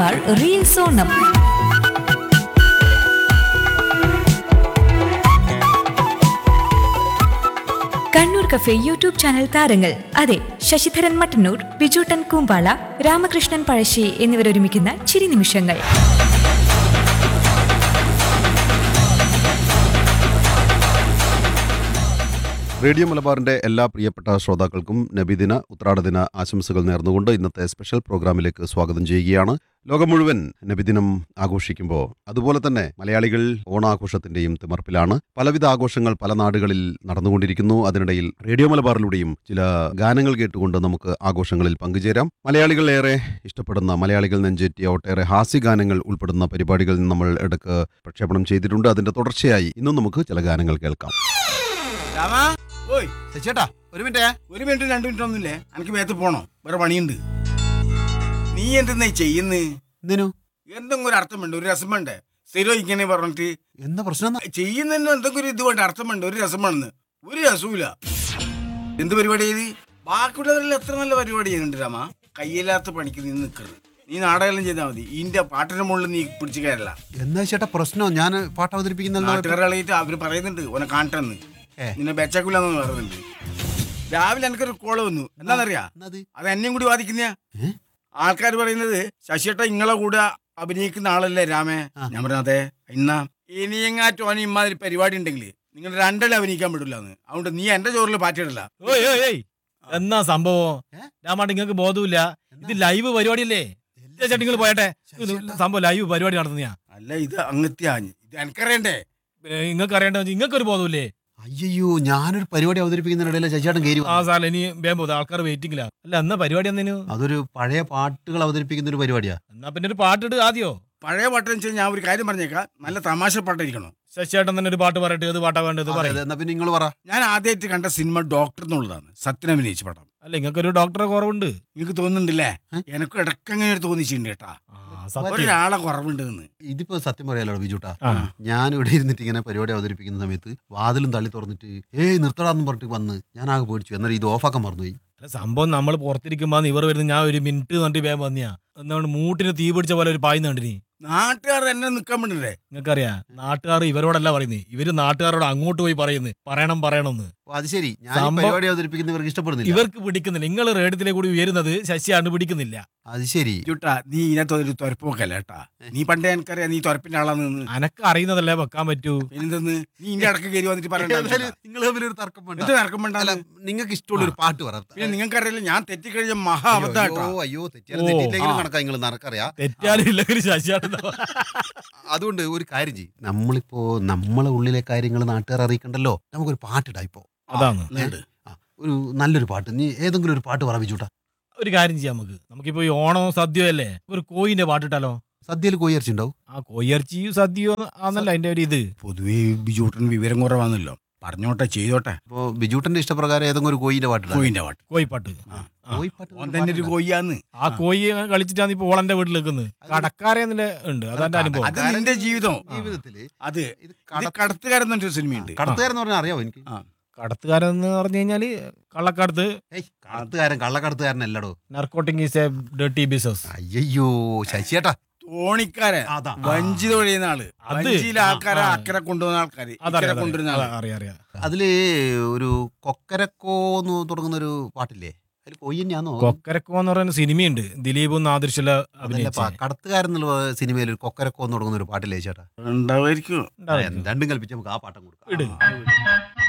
Malabar reels Onam. Kannur cafe YouTube channel താരങ്ങൾ. അതെ, ശശിധരൻ മട്ടന്നൂർ, ബിജുട്ടൻ കൂമ്പാള, രാമകൃഷ്ണൻ പഴശ്ശി എന്നിവരൊരുമിക്കുന്ന ചിരി നിമിഷങ്ങൾ. റേഡിയോ മലബാറിന്റെ എല്ലാ പ്രിയപ്പെട്ട ശ്രോതാക്കൾക്കും നബിദിന ഉത്രാടദിന ആശംസകൾ നേർന്നുകൊണ്ട് ഇന്നത്തെ സ്പെഷ്യൽ പ്രോഗ്രാമിലേക്ക് സ്വാഗതം ചെയ്യുകയാണ്. ലോകം മുഴുവൻ നബിദിനം ആഘോഷിക്കുമ്പോൾ അതുപോലെ തന്നെ മലയാളികൾ ഓണാഘോഷത്തിന്റെയും തിമർപ്പിലാണ്. പലവിധ ആഘോഷങ്ങൾ പല നാടുകളിൽ നടന്നുകൊണ്ടിരിക്കുന്നു. അതിനിടയിൽ റേഡിയോ മലബാറിലൂടെയും ചില ഗാനങ്ങൾ കേട്ടുകൊണ്ട് നമുക്ക് ആഘോഷങ്ങളിൽ പങ്കുചേരാം. മലയാളികൾ ഏറെ ഇഷ്ടപ്പെടുന്ന, മലയാളികൾ നെഞ്ചേറ്റിയ ഒട്ടേറെ ഹാസ്യഗാനങ്ങൾ ഉൾപ്പെടുന്ന പരിപാടികൾ നമ്മൾ ഇടയ്ക്ക് പ്രക്ഷേപണം ചെയ്തിട്ടുണ്ട്. അതിന്റെ തുടർച്ചയായി ഇന്നും നമുക്ക് ചില ഗാനങ്ങൾ കേൾക്കാം. ചേട്ടാ ഒരു മിനിറ്റ് 2 മിനിറ്റ് ഒന്നുമില്ലേ, എനിക്ക് മേത്ത് പോണോ, വേറെ പണിയുണ്ട്. നീ എന്തെന്നാ ചെയ്യുന്നേ? എന്തെങ്കിലും ഒരു അർത്ഥം വേണ്ട, ഒരു രസം വേണ്ടേ? സ്ഥിരം ഇങ്ങനെ പറഞ്ഞിട്ട് എന്താ പ്രശ്നം? ചെയ്യുന്നതിന് എന്തെങ്കിലും ഒരു ഇത് വേണ്ട, അർത്ഥം വേണ്ട, ഒരു രസം വേണമെന്ന്. ഒരു രസവുമില്ല. എന്ത് പരിപാടി ചെയ്ത്? ബാക്കിയുള്ളവരെല്ലാം എത്ര നല്ല പരിപാടി ചെയ്യുന്നുണ്ട് രാമ. കയ്യില്ലാത്ത പണിക്ക് നീ നിൽക്കരുത്. നീ നാടകം ചെയ്താൽ മതി. ഇതിന്റെ പാട്ടിന്റെ മുകളിൽ നീ പിടിച്ചു കയറില്ല. എന്താ ചേട്ടാ പ്രശ്നം? ഞാൻ പാട്ട് അവതരിപ്പിക്കുന്ന നാട്ടുകാരായിട്ട് അവര് പറയുന്നുണ്ട് ഓനെ കാണട്ടെന്ന്, നിന്നെ ബെച്ചാക്കൂലെന്ന് പറയുന്നുണ്ട്. രാവിലെ എനിക്കൊരു കോള് വന്നു. എന്താണെന്നറിയാ? അത് എന്നെയും കൂടി ബാധിക്കുന്ന ആൾക്കാർ പറയുന്നത്, ശശിയേട്ട ഇങ്ങളെ കൂടെ അഭിനയിക്കുന്ന ആളല്ലേ രാമേ? ഞാൻ പറഞ്ഞതെ ഇന്നാ ഇനിയെങ്ങാറ്റോ അവന് ഇമാതിരി പരിപാടി ഉണ്ടെങ്കിൽ നിങ്ങൾ രണ്ടല്ലേ അഭിനയിക്കാൻ വിടില്ലാന്ന്. അതുകൊണ്ട് നീ എന്റെ ചോറിൽ പാറ്റിയിടില്ല. എന്നാ സംഭവം രാമാട്ട് നിങ്ങൾക്ക് ബോധമില്ല? ഇത് ലൈവ് പരിപാടിയല്ലേ? നിങ്ങൾ പോയട്ടെ, സംഭവം ലൈവ് പരിപാടി നടത്തുന്നയാ. അല്ല, ഇത് അങ്ങത്യാ, ഇത് എനിക്കറിയണ്ടേ? നിങ്ങൾക്ക് അറിയണ്ട, നിങ്ങൾക്കൊരു ബോധമില്ലേ? അയ്യോ, ഞാനൊരു പരിപാടി അവതരിപ്പിക്കുന്നതിനിടയിൽ ചേട്ടൻ കയറി. ആ സാല ഇനി വേഗം പോകും, ആൾക്കാർ വെയിറ്റിംഗില്ല. അല്ല എന്നാ പരിപാടി എന്നതിനു? അതൊരു പഴയ പാട്ടുകൾ അവതരിപ്പിക്കുന്ന ഒരു പരിപാടിയാ. എന്നാ പിന്നെ ഒരു പാട്ടിട്ട് ആദ്യോ. പഴയ പാട്ടെന്ന് വെച്ചാൽ ഞാൻ ഒരു കാര്യം പറഞ്ഞേക്കാം, നല്ല തമാശ പാട്ടായിരിക്കണം. ശശിയേട്ടൻ തന്നെ ഒരു പാട്ട് പറയട്ടെ. ഏത് പാട്ടാ വേണ്ടത് പറയാം. എന്നാ പിന്നെ നിങ്ങൾ പറ. ഞാൻ ആദ്യമായിട്ട് കണ്ട സിനിമ ഡോക്ടർ എന്നുള്ളതാണ്, സത്യൻ അഭിനയിച്ച പടം. അല്ല, നിങ്ങൾക്കൊരു ഡോക്ടറെ കുറവുണ്ട്. നിങ്ങൾക്ക് തോന്നുന്നുണ്ടല്ലേ? എനക്കും ഇടക്കങ്ങനെ തോന്നിച്ചിട്ടുണ്ട് കേട്ടാ, ഒരാളെ കുറവുണ്ട്. ഇതിപ്പോ സത്യം പറയാലോ ബിജുട്ടാ, ഞാൻ ഇവിടെ ഇരുന്നിട്ട് ഇങ്ങനെ പരിപാടി അവതരിപ്പിക്കുന്ന സമയത്ത് വാതിലും തള്ളി തുറന്നിട്ട് നിർത്തടാന്ന് പറഞ്ഞിട്ട് വന്ന് ഞാൻ ആകെ പേടിച്ചു. എന്നാൽ ഇത് ഓഫാക്കാൻ മറന്നുപോയി. സംഭവം നമ്മൾ പുറത്തിരിക്കുമ്പോ ഇവർ വരുന്നത് ഞാൻ ഒരു മിനിറ്റ് പറഞ്ഞിട്ട് വേഗം വന്നിയാ. എന്താണ് മൂട്ടിന് തീ പിടിച്ച പോലെ ഒരു പായുന്ന കണ്ടിനി. നാട്ടുകാർ എന്നെ നിക്കാൻ പറ്റണ്ടേ? നിങ്ങൾക്കറിയാം, നാട്ടുകാർ ഇവരോടല്ല പറയുന്നത്, ഇവര് നാട്ടുകാരോട് അങ്ങോട്ട് പോയി പറയുന്നത് പറയണമെന്ന്. അത് ശരി, പരിപാടി അവതരിപ്പിക്കുന്നവർക്ക് ഇഷ്ടപ്പെടുന്നില്ല, ഇവർക്ക് പിടിക്കുന്നില്ല. നിങ്ങൾ റേഡിയത്തിലെ കൂടി ഉയരുന്നത് ശശിയാണ് പിടിക്കുന്നില്ല. അത് ശരി ചുട്ടാ, നീ ഇതിനകത്ത് ഒരു തുരപ്പൊക്കല്ല കേട്ടാ. നീ പണ്ടേ എനിക്കറിയാം നീ തുരപ്പിന്റെ ആളാന്ന്. അനക്ക് അറിയുന്നതല്ലേ വെക്കാൻ പറ്റൂ. എന്തെന്ന് നീ ഇന്റെ അടക്കം കയറി വന്നിട്ട് പറയണ്ട. തർക്കം വേണ്ട. നിങ്ങൾക്ക് ഇഷ്ടമുള്ള ഒരു പാട്ട് പറ. പിന്നെ നിങ്ങൾക്കറിയില്ല, ഞാൻ തെറ്റിക്കഴിഞ്ഞ മഹാ അബദ്ധാട്ടോ. അയ്യോ, തെറ്റിയാലും കണക്കാ, നിങ്ങൾ നടക്കറിയാം. തെറ്റാലും ഇല്ലെങ്കിൽ ശശിയാണ്. അതുകൊണ്ട് ഒരു കാര്യം ചെയ്യും, നമ്മളിപ്പോ നമ്മളെ ഉള്ളിലെ കാര്യങ്ങൾ നാട്ടുകാർ അറിയിക്കണ്ടല്ലോ, നമുക്കൊരു പാട്ടിടാ. ഇപ്പോ അതാണ് ഒരു നല്ലൊരു പാട്ട്. നീ ഏതെങ്കിലും ഒരു പാട്ട് പറപ്പിച്ചൂട്ടാ. ഒരു കാര്യം ചെയ്യാം, നമുക്കിപ്പോ ഈ ഓണോ സദ്യയോ അല്ലേ, ഒരു കോയിന്റെ പാട്ടിട്ടാലോ? സദ്യയിൽ കോയിറച്ചി ഉണ്ടാവും. ആ കോയിറച്ചിയും സദ്യയോ ആണല്ലോ അതിന്റെ ഒരു ഇത്. പൊതുവേ ബിജൂട്ടന് വിവരം കുറവാണല്ലോ, പറഞ്ഞോട്ടെ ചെയ്തോട്ടെ. അപ്പൊ ബിജൂട്ടന്റെ ഇഷ്ടപ്രകാരം ഏതെങ്കിലും ഒരു കോയിന്റെ പാട്ട്. കോയിപ്പാട്ട് തന്നെ ഒരു കോയിയാന്ന്. ആ കോയി കളിച്ചിട്ടാണ് ഇപ്പൊ ഓളന്റെ വീട്ടിൽ നിൽക്കുന്നത്. കടക്കാരെന്നില്ല ഉണ്ട്, അതെന്റെ അനുഭവം. അത് നിന്റെ ജീവിതത്തില്. അത് കടത്തുകാരൻ എന്നൊരു സിനിമയുണ്ട്. കടത്തുകാരൻ പറഞ്ഞാൽ അറിയാവോ എനിക്ക്? കടത്തുകാരൻ എന്ന് പറഞ്ഞു കഴിഞ്ഞാല് കള്ളക്കടത്ത്. കള്ളക്കടത്തുകാരനല്ലടോ, narcotic is A dirty business. അയ്യോ ശശിയേട്ടാ, തോണിക്കാരൻ, വഞ്ചി തൊഴിയുന്ന ആള്, വഞ്ചിയിലെ ആൾക്കാരെ അക്കരെ കൊണ്ടുവന്ന ആൾക്കാര്, കൊണ്ടുവരുന്ന അറിയാം. അതില് ഒരു കൊക്കരക്കോ എന്ന് തുടങ്ങുന്ന ഒരു പാട്ടില്ലേ, അതിൽ കോയി തന്നെയാണോ? കൊക്കരക്കോ എന്ന് പറയുന്ന സിനിമയുണ്ട്, ദിലീപും നാദിർഷല അഭിനയിച്ച. കടത്തുകാരൻ എന്നുള്ള സിനിമയിൽ ഒരു കൊക്കരക്കോ എന്ന് തുടങ്ങുന്ന ഒരു പാട്ടില്ലേ ചേട്ടാ? ഉണ്ടാവുമായിരിക്കും. രണ്ടും കൽപ്പിച്ച് നമുക്ക് ആ പാട്ടം കൊടുക്കാം.